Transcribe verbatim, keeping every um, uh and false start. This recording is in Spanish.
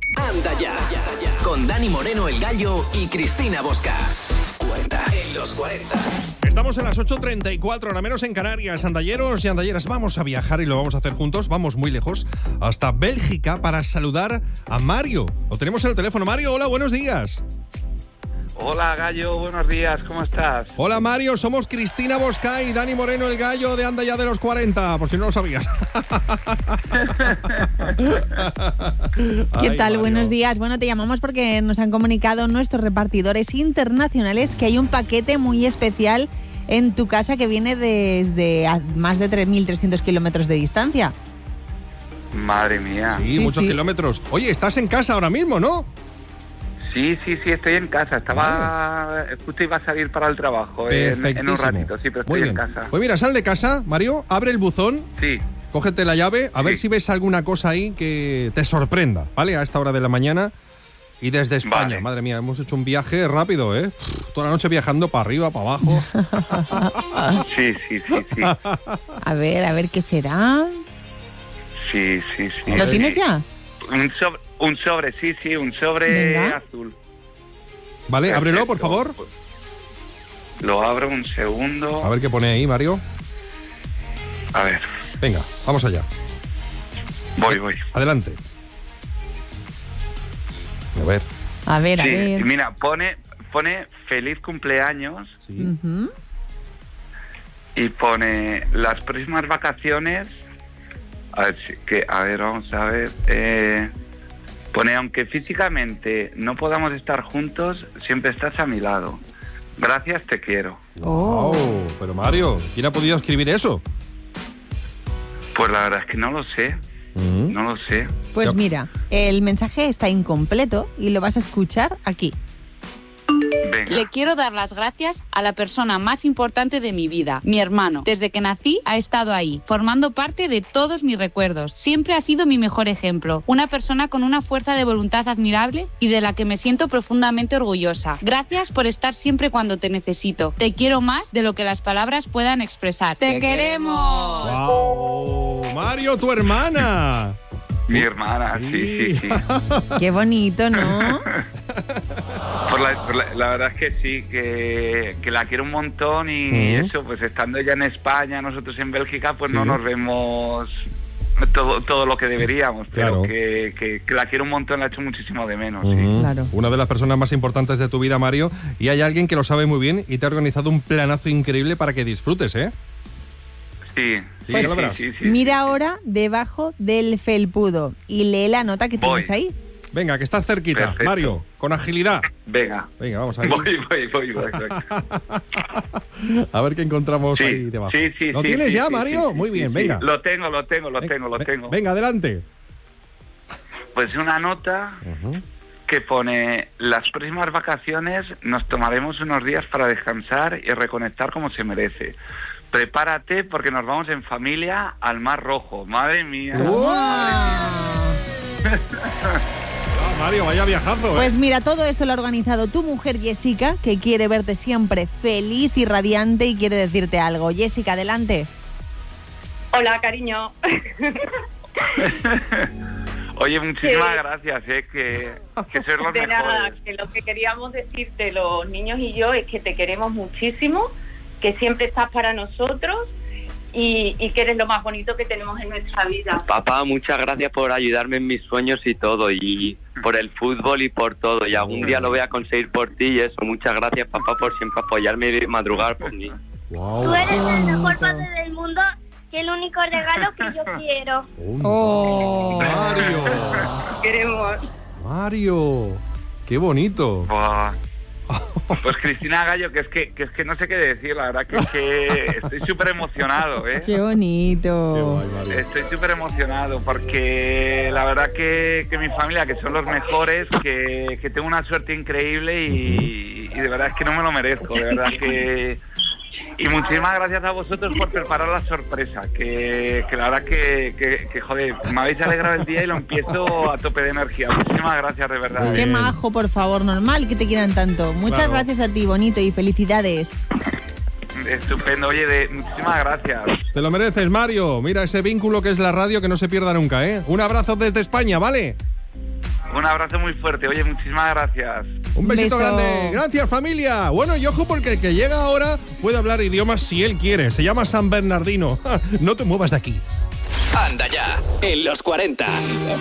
Anda ya, con Dani Moreno el Gallo y Cristina Bosca. Cuenta en los cuarenta. Estamos en las ocho treinta y cuatro, hora menos en Canarias. Andalleros y andalleras, vamos a viajar y lo vamos a hacer juntos. Vamos muy lejos, hasta Bélgica, para saludar a Mario. Lo tenemos en el teléfono. Mario, hola, buenos días. Hola, Gallo, buenos días, ¿cómo estás? Hola, Mario, somos Cristina Bosca y Dani Moreno el Gallo de Anda ya de los cuarenta, por si no lo sabías. ¿Qué Ay, tal? Mario. Buenos días. Bueno, te llamamos porque nos han comunicado nuestros repartidores internacionales que hay un paquete muy especial en tu casa que viene desde a más de tres mil trescientos kilómetros de distancia. Madre mía. Sí, Sí, muchos sí. kilómetros. Oye, estás en casa ahora mismo, ¿no? Sí, sí, sí, estoy en casa. Estaba... Justo iba a salir para el trabajo en, en Perfectísimo. un ratito, sí, pero Muy estoy en bien. casa. Pues mira, sal de casa, Mario, abre el buzón, Sí, cógete la llave, a ver Sí. si ves alguna cosa ahí que te sorprenda, ¿vale? A esta hora de la mañana y desde España. Vale. Madre mía, hemos hecho un viaje rápido, ¿eh? Uf, toda la noche viajando para arriba, para abajo. sí, sí, sí, sí. A ver, a ver qué será. Sí, sí, sí. ¿Lo tienes ya? Un sobre, un sobre, sí, sí, un sobre Venga. azul. ¿Vale? Ábrelo, por Perfecto. favor. Lo abro un segundo. A ver qué pone ahí, Mario. A ver, Venga, vamos allá. voy, voy. Adelante. A ver. A ver, a Sí, ver. mira, pone, pone feliz cumpleaños Sí. Ujú. y pone las próximas vacaciones. A ver, si- que, a ver, vamos a ver. Eh, pone, aunque físicamente no podamos estar juntos, siempre estás a mi lado. Gracias, te quiero. Oh. Wow, pero Mario, ¿quién ha podido escribir eso? Pues la verdad es que no lo sé, Mm. no lo sé. Pues Ya. mira, el mensaje está incompleto y lo vas a escuchar aquí. Venga. Le quiero dar las gracias a la persona más importante de mi vida, mi hermano. Desde que nací ha estado ahí, formando parte de todos mis recuerdos. Siempre ha sido mi mejor ejemplo. Una persona con una fuerza de voluntad admirable y de la que me siento profundamente orgullosa. Gracias por estar siempre cuando te necesito. Te quiero más de lo que las palabras puedan expresar. ¡Te, queremos! ¡Wow! Mario, tu hermana. Mi hermana, sí, sí, sí. Qué bonito, ¿no? Por la, por la- la verdad es que sí, que, que la quiero un montón y Ujú. eso, pues estando ella en España, nosotros en Bélgica, pues Sí. no nos vemos todo, todo lo que deberíamos, Claro. pero que, que, que la quiero un montón, la echo muchísimo de menos. sí. Ujú. Claro. Una de las personas más importantes de tu vida, Mario, y hay alguien que lo sabe muy bien y te ha organizado un planazo increíble para que disfrutes, ¿eh? Sí, Sí, Pues ya lo verás. sí, sí, Mira sí. ahora debajo del felpudo y lee la nota que Voy. tienes ahí. Venga, que estás cerquita, Perfecto. Mario, con agilidad. Venga, Venga, vamos ahí. voy, voy, voy, voy, voy. A ver qué encontramos Sí, ahí debajo. sí, sí, ¿Lo sí, tienes sí, ya, sí, Mario? sí, sí, Muy sí, bien, sí. venga. Lo tengo, lo tengo, lo Ven- tengo, lo ven- tengo. Venga, adelante. Pues una nota Ujú. que pone, las próximas vacaciones nos tomaremos unos días para descansar y reconectar como se merece. Prepárate porque nos vamos en familia al Mar Rojo. Madre mía. ¡Wow! Madre mía. Ah, Mario, vaya viajazo, ¿eh? Pues mira, todo esto lo ha organizado tu mujer Jessica, que quiere verte siempre feliz y radiante y quiere decirte algo. Jessica, adelante. Hola, cariño. Oye, muchísimas Sí. gracias, eh, que, que sois los De nada, mejores. que lo que queríamos decirte los niños y yo es que te queremos muchísimo, que siempre estás para nosotros y, y que eres lo más bonito que tenemos en nuestra vida. Papá, muchas gracias por ayudarme en mis sueños y todo, y por el fútbol y por todo, y algún día lo voy a conseguir por ti y eso. Muchas gracias, papá, por siempre apoyarme y madrugar por mí. Wow. Tú eres el mejor bonito. padre del mundo y el único regalo que yo quiero. Uy, Oh. Mario, Queremos. Mario, qué bonito. Buah. Pues Cristina Gallo, que es que, que es que no sé qué decir, la verdad que es que estoy súper emocionado, ¿eh? Qué bonito. Qué guay, Mario. Estoy súper emocionado porque la verdad que, que mi familia, que son los mejores, que, que tengo una suerte increíble y, y de verdad es que no me lo merezco, de verdad que... Y muchísimas gracias a vosotros por preparar la sorpresa, que, que la verdad que, que, que, joder, me habéis alegrado el día y lo empiezo a tope de energía. Muchísimas gracias, de verdad. Muy Qué bien. majo, por favor, normal que te quieran tanto. Muchas Claro. gracias a ti, bonito, y felicidades. Estupendo, oye, de, muchísimas gracias. Te lo mereces, Mario. Mira ese vínculo que es la radio que no se pierda nunca, ¿eh? Un abrazo desde España, ¿vale? Un abrazo muy fuerte. Oye, muchísimas gracias. Un besito Beso. grande. Gracias, familia. Bueno, y ojo porque el que llega ahora puede hablar idiomas si él quiere. Se llama San Bernardino. No te muevas de aquí. Anda ya, en los cuarenta.